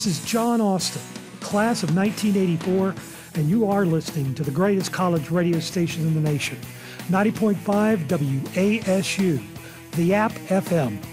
This is John Austin, class of 1984, and you are listening to the greatest college radio station in the nation, 90.5 WASU, the App FM.